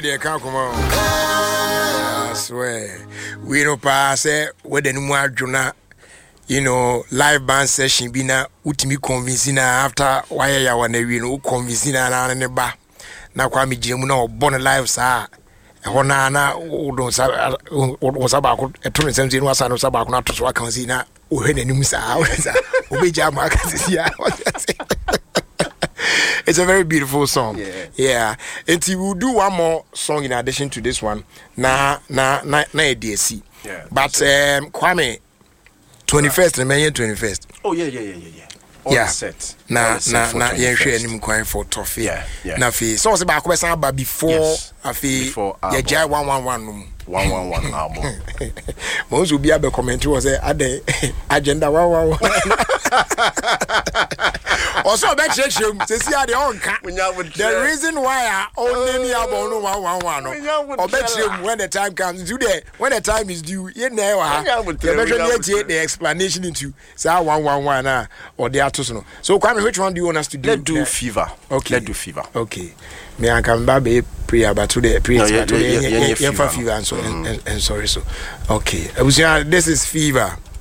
they can't come on. I swear. We don't pass it with any more Juna. You know, live band session be na utimi convincing after why ya want to know convincing na ne ba na kwa mi jemu na born live sa hona na udon sa ko etun sense no asa no sa ba ko na to so aka si na o he nanim sa obeja ma aka si ya. It's a very beautiful song. Yeah. And we'll do one more song in addition to this one. Na DSC. Yeah. But Kwame 21st, May 21st. Oh yeah. Yeah. Set. Na yeah, share any kwan for toffee. Yeah. Na fi so ba ko be san ba before afi ya jai 111 111 album. Most will be able to comment was a agenda 111. Also, bet you see the own the reason why I only album 111. Or bet you when the time comes, do that when the time is due, you know, the explanation into say 111 or the artisan. So, Kwame, which one do you want us to do? Let's do Fever. Okay. Let's do Fever. Okay. Me I come back be prayer but today prayer Fever and so and sorry so okay this is Fever.